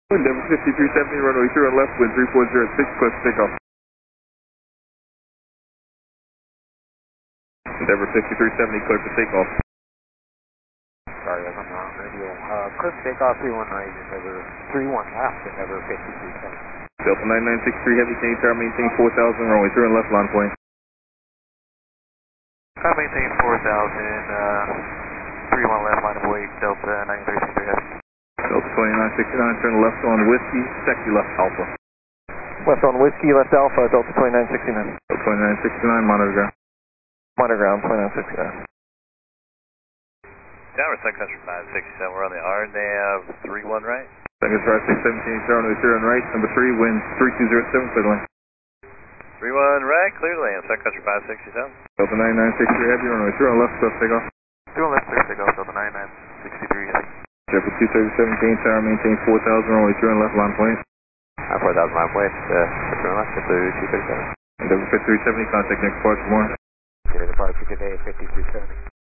Endeavor 5370, runway 3 on left, wind 3406, clear for takeoff. Endeavor 5370, clear for takeoff. Sorry, I'm on radio. Clear for takeoff, 31 right, Endeavor 31 left, Endeavor 5370. Delta 9963 Heavy, can you tower maintain 4000, runway 3 on left, line point. Tower maintain 4000, 31 left, line of weight, Delta 9963 Heavy. Delta 2969, turn left on Whiskey, taxi left Alpha. Left on Whiskey, left Alpha, Delta 2969. Delta 2969, monitor ground. Monitor ground, 2969. Downward Sun Country 567, we're on the RNAV 31 right. Second Star 617, runway 3 on right, number 3, wind 3207, clear to land. 31 right, clear to land, Sun Country 567. Delta 9963 Heavy, runway 3 on left, clear for takeoff. 31 left, clear for takeoff, Delta 9963 Heavy. Endeavor 2317, tower maintain 4000, runway 3 on left, line point. 4000 line point, 3 left, Blue 237. Endeavor 5370, contact next departure tomorrow. Okay, departure today at 5370.